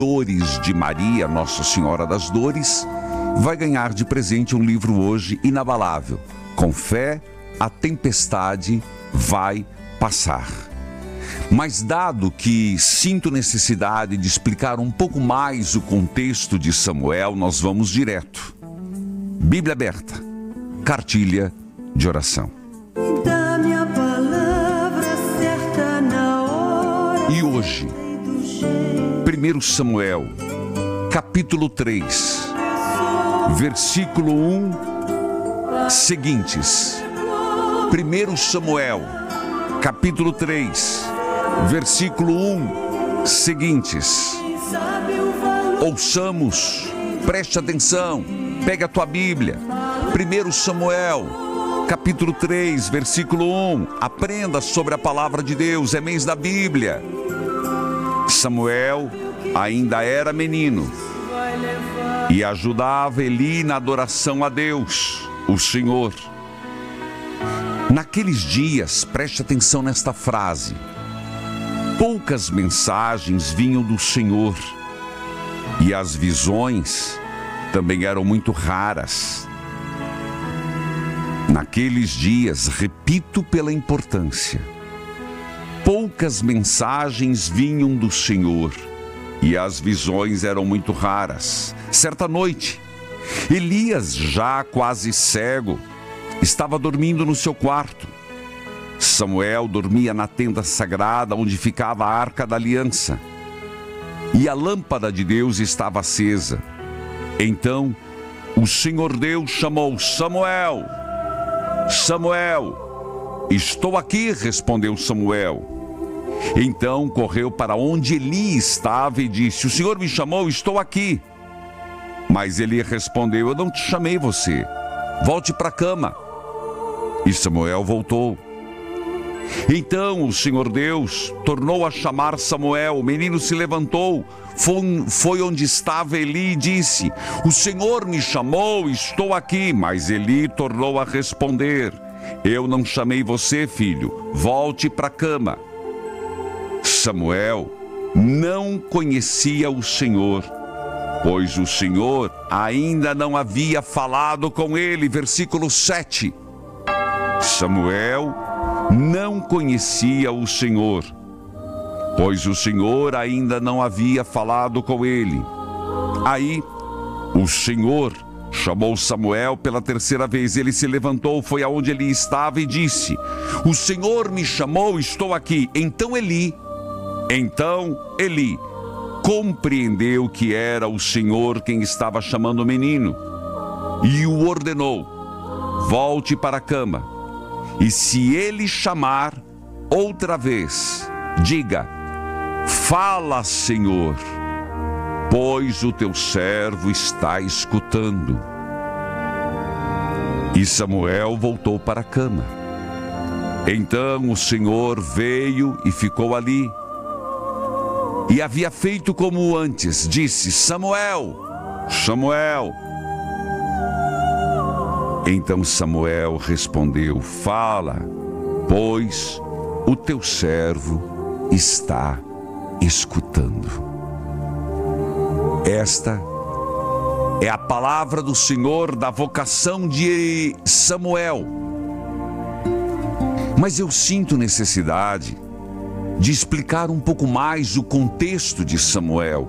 Dores de Maria, Nossa Senhora das Dores, vai ganhar de presente um livro hoje inabalável. Com fé, a tempestade vai passar. Mas dado que sinto necessidade de explicar um pouco mais o contexto de Samuel, nós vamos direto. Bíblia aberta, cartilha de oração. Dá-me a palavra certa na hora. E hoje, 1 Samuel, capítulo 3, versículo 1, seguintes. 1 Samuel, capítulo 3, versículo 1, seguintes. Ouçamos, preste atenção, pega a tua Bíblia. 1 Samuel, capítulo 3, versículo 1. Aprenda sobre a palavra de Deus, é mês da Bíblia. Samuel ainda era menino e ajudava Eli na adoração a Deus, o Senhor. Naqueles dias, preste atenção nesta frase, poucas mensagens vinham do Senhor e as visões também eram muito raras. Naqueles dias, repito pela importância, poucas mensagens vinham do Senhor e as visões eram muito raras. Certa noite, Elias, já quase cego, estava dormindo no seu quarto. Samuel dormia na tenda sagrada onde ficava a Arca da Aliança. E a lâmpada de Deus estava acesa. Então, o Senhor Deus chamou: Samuel, Samuel. Estou aqui, respondeu Samuel. Então correu para onde Eli estava e disse: o Senhor me chamou, estou aqui. Mas Eli respondeu: eu não te chamei você, volte para a cama. E Samuel voltou. Então o Senhor Deus tornou a chamar Samuel. O menino se levantou, foi onde estava Eli e disse: o Senhor me chamou, estou aqui. Mas Eli tornou a responder: eu não chamei você, filho, volte para a cama. Samuel não conhecia o Senhor, pois o Senhor ainda não havia falado com ele. Versículo 7. Samuel não conhecia o Senhor, pois o Senhor ainda não havia falado com ele. Aí o Senhor chamou Samuel pela terceira vez. Ele se levantou, foi aonde ele estava e disse: o Senhor me chamou, estou aqui. Então Eli compreendeu que era o Senhor quem estava chamando o menino e o ordenou: volte para a cama. E se ele chamar outra vez, diga: fala, Senhor, pois o teu servo está escutando. E Samuel voltou para a cama. Então o Senhor veio e ficou ali. E havia feito como antes, disse: Samuel, Samuel. Então Samuel respondeu: fala, pois o teu servo está escutando. Esta é a palavra do Senhor da vocação de Samuel. Mas eu sinto necessidade de explicar um pouco mais o contexto de Samuel.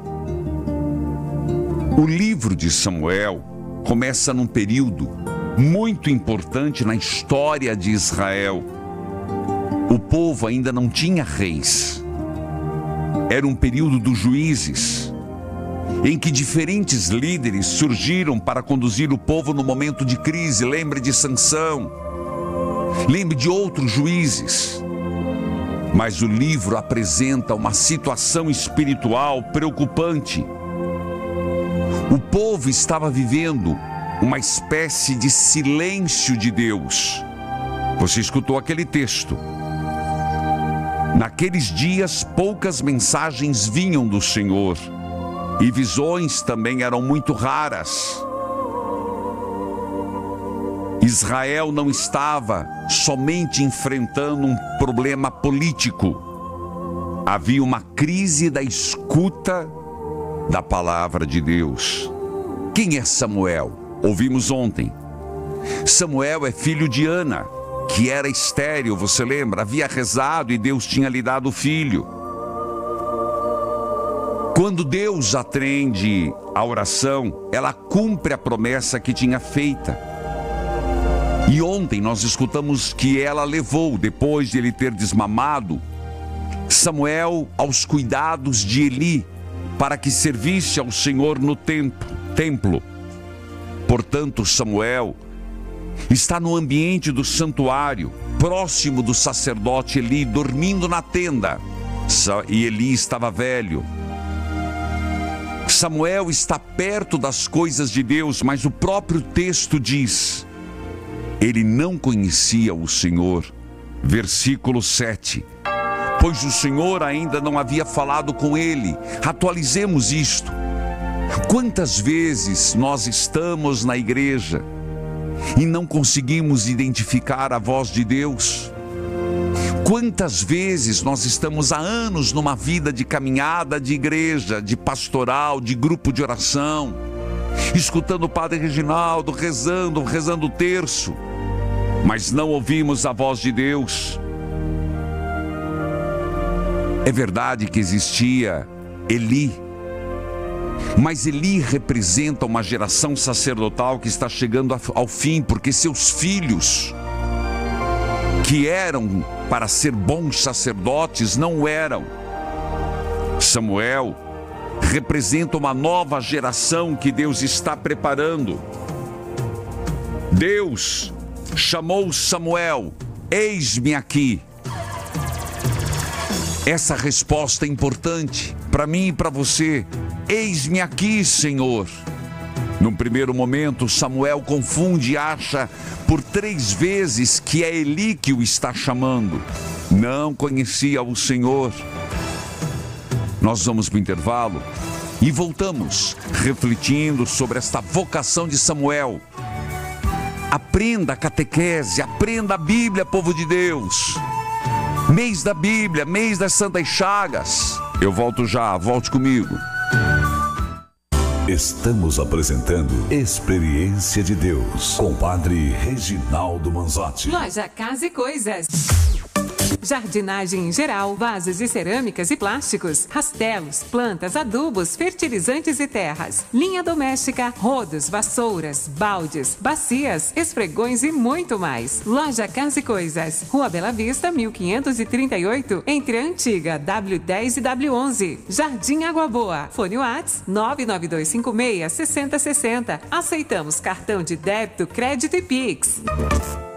O livro de Samuel começa num período muito importante na história de Israel. O povo ainda não tinha reis. Era um período dos juízes, em que diferentes líderes surgiram para conduzir o povo no momento de crise. Lembre de Sansão, lembre de outros juízes. Mas o livro apresenta uma situação espiritual preocupante. O povo estava vivendo uma espécie de silêncio de Deus. Você escutou aquele texto. Naqueles dias, poucas mensagens vinham do Senhor e visões também eram muito raras. Israel não estava somente enfrentando um problema político. Havia uma crise da escuta da palavra de Deus. Quem é Samuel? Ouvimos ontem. Samuel é filho de Ana, que era estéril, você lembra? Havia rezado e Deus tinha lhe dado filho. Quando Deus atende a oração, ela cumpre a promessa que tinha feita. E ontem nós escutamos que ela levou, depois de ele ter desmamado, Samuel aos cuidados de Eli, para que servisse ao Senhor no templo. Portanto, Samuel está no ambiente do santuário, próximo do sacerdote Eli, dormindo na tenda. E Eli estava velho. Samuel está perto das coisas de Deus, mas o próprio texto diz: ele não conhecia o Senhor. Versículo 7. Pois o Senhor ainda não havia falado com ele. Atualizemos isto. Quantas vezes nós estamos na igreja e não conseguimos identificar a voz de Deus? Quantas vezes nós estamos há anos numa vida de caminhada de igreja, de pastoral, de grupo de oração, escutando o Padre Reginaldo rezando o terço, mas não ouvimos a voz de Deus? É verdade que existia Eli, mas Eli representa uma geração sacerdotal que está chegando ao fim, porque seus filhos, que eram para ser bons sacerdotes, não eram. Samuel representa uma nova geração que Deus está preparando. Deus chamou Samuel: eis-me aqui. Essa resposta é importante para mim e para você. Eis-me aqui, Senhor. Num primeiro momento, Samuel confunde e acha por 3 vezes que é Eli que o está chamando. Não conhecia o Senhor. Nós vamos para o intervalo e voltamos refletindo sobre esta vocação de Samuel. Aprenda a catequese, aprenda a Bíblia, povo de Deus. Mês da Bíblia, mês das Santas Chagas. Eu volto já, volte comigo. Estamos apresentando Experiência de Deus com o Padre Reginaldo Manzotti. Loja Casa e Coisas. Jardinagem em geral, vasos de cerâmicas e plásticos, rastelos, plantas, adubos, fertilizantes e terras, linha doméstica, rodos, vassouras, baldes, bacias, esfregões e muito mais. Loja Casa e Coisas, Rua Bela Vista, 1538, entre a antiga W10 e W11. Jardim Água Boa. Fone Whats 99256-6060. Aceitamos cartão de débito, crédito e Pix.